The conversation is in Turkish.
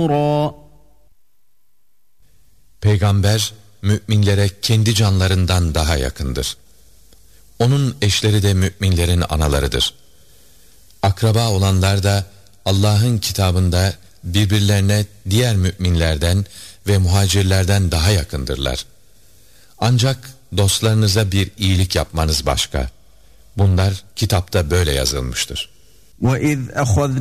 Peygamber müminlere kendi canlarından daha yakındır. Onun eşleri de müminlerin analarıdır. Akraba olanlar da Allah'ın kitabında birbirlerine diğer müminlerden ve muhacirlerden daha yakındırlar. Ancak dostlarınıza bir iyilik yapmanız başka. Bunlar kitapta böyle yazılmıştır. وَإِذْ أَخَذْنَا